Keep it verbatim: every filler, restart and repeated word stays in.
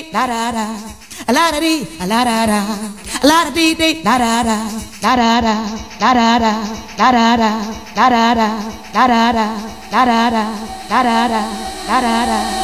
dee da da da, a la da dee, a la da da, a la da dee dee da da da, da da da, da da da, da da da, da da da, da da da, da da da, da da da, da da da.